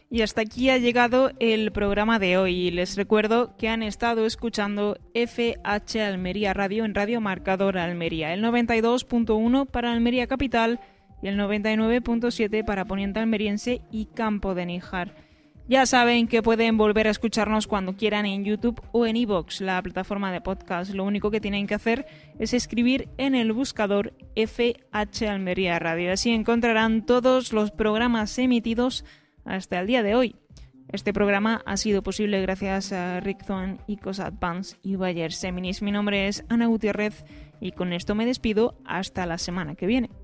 Y hasta aquí ha llegado el programa de hoy. Les recuerdo que han estado escuchando FH Almería Radio en Radio Marcador Almería, el 92.1 para Almería Capital y el 99.7 para Poniente Almeriense y Campo de Níjar. Ya saben que pueden volver a escucharnos cuando quieran en YouTube o en iVoox, la plataforma de podcast. Lo único que tienen que hacer es escribir en el buscador FH Almería Radio. Así encontrarán todos los programas emitidos hasta el día de hoy. Este programa ha sido posible gracias a Rickzone, Icos Advance y Bayer Seminis. Mi nombre es Ana Gutiérrez y con esto me despido hasta la semana que viene.